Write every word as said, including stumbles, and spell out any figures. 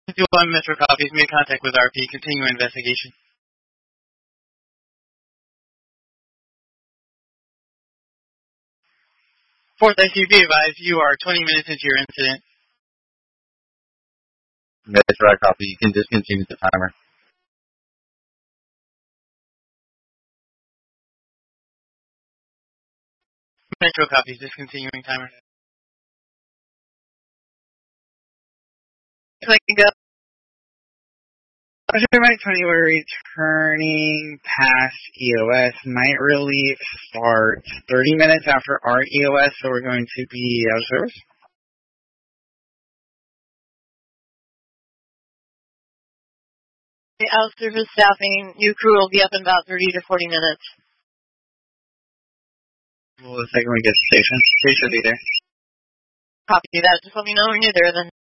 fifty-one Metro copies made contact with R P. Continue investigation. Fourth I C B advised you are twenty minutes into your incident. Metro copy. You can discontinue the timer. Metro copies. Discontinuing timer. Like go. Mike twenty, we're returning past E O S. Night relief starts thirty minutes after our E O S, so we're going to be out of service. The out of service staffing, new crew will be up in about thirty to forty minutes. Well, the second we get to the station, they should be there. Copy that. Just let me know when you're there then.